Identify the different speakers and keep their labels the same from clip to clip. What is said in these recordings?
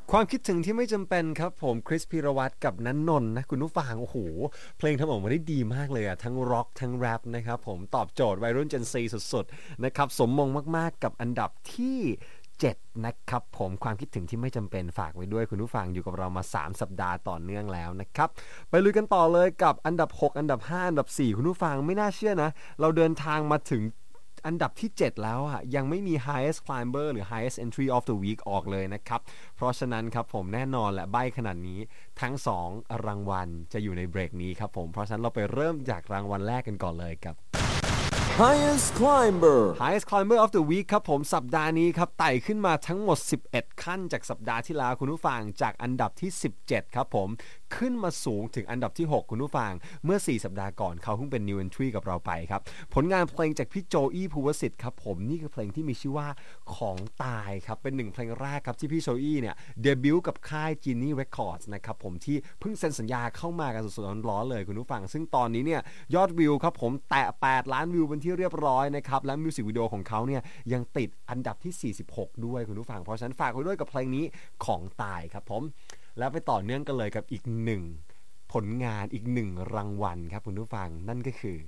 Speaker 1: ความคิดถึงที่ไม่จำเป็นครับผมคริสพีรวัตรกับณัฐนนท์นะคุณผู้ฟังโอ้โหเพลงทำออกมาได้ดีมากเลยอะทั้งร็อกทั้งแรปนะครับผมตอบโจทย์วัยรุ่น Gen Z สุดๆนะครับสมมงมากๆกับอันดับที่7นะครับผมความคิดถึงที่ไม่จำเป็นฝากไว้ด้วยคุณผู้ฟังอยู่กับเรามา3สัปดาห์ต่อเนื่องแล้วนะครับไปลุยกันต่อเลยกับอันดับ6อันดับ5อันดับ4คุณผู้ฟังไม่น่าเชื่อนะเราเดินทางมาถึงอันดับที่7แล้วอ่ะยังไม่มี highest climber หรือ highest entry of the week ออกเลยนะครับเพราะฉะนั้นครับผมแน่นอนและใบ้ขนาดนี้ทั้ง2รางวัลจะอยู่ในเบรกนี้ครับผมเพราะฉะนั้นเราไปเริ่มจากรางวัลแรกกันก่อนเลยกับ
Speaker 2: Highest
Speaker 1: Climber of the Week ครับผมสัปดาห์นี้ครับไต่ขึ้นมาทั้งหมด11ขั้นจากสัปดาห์ที่แล้วคุณผู้ฟังจากอันดับที่17ครับผมขึ้นมาสูงถึงอันดับที่6คุณผู้ฟังเมื่อ4สัปดาห์ก่อนเขาเพิ่งเป็น New Entry กับเราไปครับผลงานเพลงจากพี่โจอี้ภูวสิทธิ์ครับผมนี่คือเพลงที่มีชื่อว่าของตายครับเป็น1เพลงแรกครับที่พี่โจอี้เนี่ยเดบิวต์กับค่าย Genie Records นะครับผมที่เพิ่งเซ็นสัญญาเข้ามากันสดๆร้อนๆเลยคุณผู้ฟังซึ่งตอนนี้เนี่ยยอดวิวครับผมแตะ8ล้านวิวเป็นที่เรียบร้อยนะครับและมิวสิกวิดีโอของเขาเนี่ยยังติดอันดับที่46ด้วยคุณผู้ฟังเพราะฉะนั้นฝากไว้ด้วยกับเพลงนี้ของตายครับผมแล้วไปต่อเนื่องกันเลยกับอีก1ผลงานอีก1รางวัลครับคุณผู้ฟังนั่นก็คือ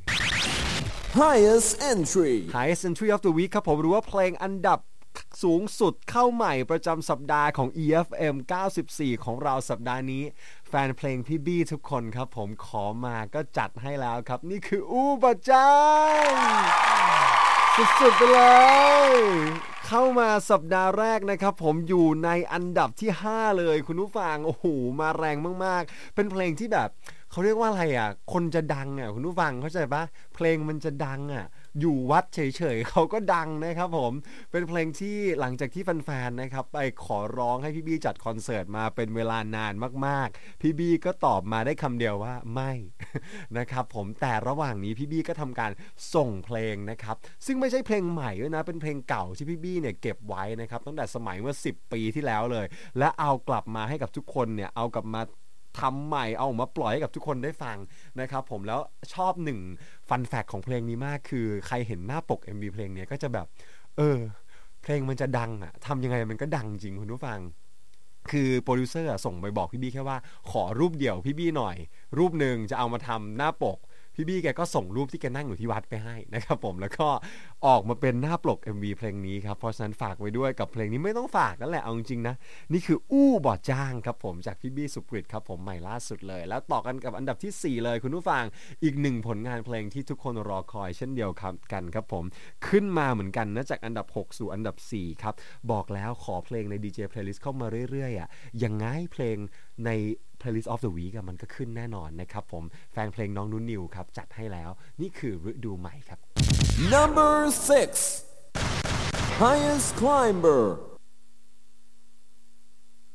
Speaker 2: Highest
Speaker 1: Entry of the Week ครับผมหรือว่าเพลงอันดับสูงสุดเข้าใหม่ประจำสัปดาห์ของ EFM 94ของเราสัปดาห์นี้แฟนเพลงพี่บี้ทุกคนครับผมขอมาก็จัดให้แล้วครับนี่คืออูบะจังสุดๆไปเลยเข้ามาสัปดาห์แรกนะครับผมอยู่ในอันดับที่5เลยคุณผู้ฟังโอ้โหมาแรงมากๆเป็นเพลงที่แบบเขาเรียกว่าอะไรอ่ะคนจะดังอ่ะคุณผู้ฟังเข้าใจปะเพลงมันจะดังอ่ะอยู่วัดเฉยๆเขาก็ดังนะครับผมเป็นเพลงที่หลังจากที่แฟนๆนะครับไปขอร้องให้พี่บี้จัดคอนเสิร์ตมาเป็นเวลานานมากๆพี่บี้ก็ตอบมาได้คำเดียวว่าไม่นะครับผมแต่ระหว่างนี้พี่บี้ก็ทำการส่งเพลงนะครับซึ่งไม่ใช่เพลงใหม่ด้วยนะเป็นเพลงเก่าที่พี่บี้เนี่ยเก็บไว้นะครับตั้งแต่สมัยเมื่อ10 ปีที่แล้วเลยและเอากลับมาให้กับทุกคนเนี่ยเอากลับมาทำใหม่เอามาปล่อยให้กับทุกคนได้ฟังนะครับผมแล้วชอบฟันแฟกของเพลงนี้มากคือใครเห็นหน้าปก MV เพลงนี้ก็จะแบบเพลงมันจะดังอ่ะทำยังไงมันก็ดังจริงคุณผู้ฟังคือโปรดิวเซอร์ส่งไปบอกพี่บี้แค่ว่าขอรูปเดี่ยวพี่บี้หน่อยรูปหนึ่งจะเอามาทำหน้าปกพี่บี้แกก็ส่งรูปที่แกนั่งอยู่ที่วัดไปให้นะครับผมแล้วก็ออกมาเป็นหน้าปก MV เพลงนี้ครับเพราะฉะนั้นฝากไว้ด้วยกับเพลงนี้ไม่ต้องฝากนั่นแหละเอาจริงๆนะนี่คืออู้บ่อจ้างครับผมจากพี่บี้สุกฤตครับผมใหม่ล่าสุดเลยแล้วต่อกันกับอันดับที่4เลยคุณผู้ฟังอีก1ผลงานเพลงที่ทุกคนรอคอยเช่นเดียวกันครับผมขึ้นมาเหมือนกันนะจากอันดับ6สู่อันดับ4ครับบอกแล้วขอเพลงใน DJ Playlist เข้ามาเรื่อยๆอ่ะยังไงเพลงใน Playlist of the Week มันก็ขึ้นแน่นอนนะครับผมแฟนเพลงน้องนุ่นนิวครับจัดให้แล้วนี่คือฤดูใหม่ครับ
Speaker 2: Number 6 Highest Climber